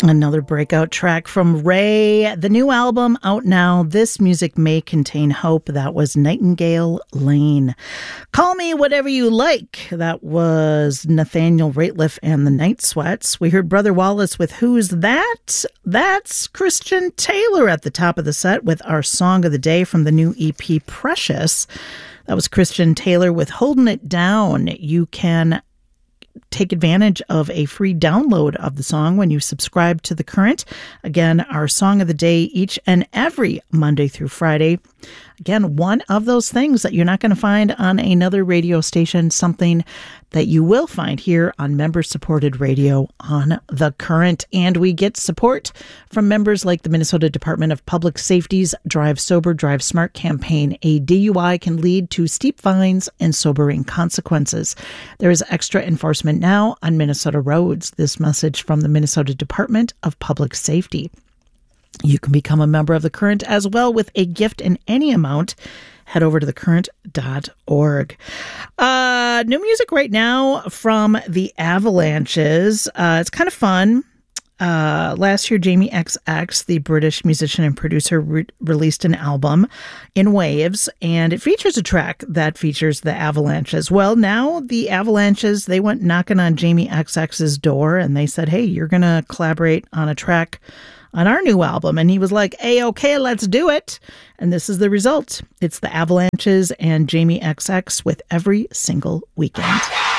Another breakout track from Ray. The new album out now. This music may contain hope. That was Nightingale Lane. Call Me Whatever You Like. That was Nathaniel Rateliff and the Night Sweats. We heard Brother Wallace with Who's That? That's Christian Taylor at the top of the set with our song of the day from the new EP Precious. That was Christian Taylor with Holding It Down. You can take advantage of a free download of the song when you subscribe to The Current. Again, our song of the day each and every Monday through Friday. Again, one of those things that you're not going to find on another radio station, something that you will find here on member-supported radio on The Current. And we get support from members like the Minnesota Department of Public Safety's Drive Sober, Drive Smart campaign. A DUI can lead to steep fines and sobering consequences. There is extra enforcement now on Minnesota roads. This message from the Minnesota Department of Public Safety. You can become a member of The Current as well with a gift in any amount. Head over to thecurrent.org. New music right now from the Avalanches. It's kind of fun. Last year, Jamie XX, the British musician and producer, released an album, In Waves, and it features a track that features the Avalanches. Well, now the Avalanches, they went knocking on Jamie XX's door, and they said, hey, you're going to collaborate on a track on our new album. And he was like, hey, okay, let's do it. And this is the result. It's the Avalanches and Jamie XX with Every Single Weekend.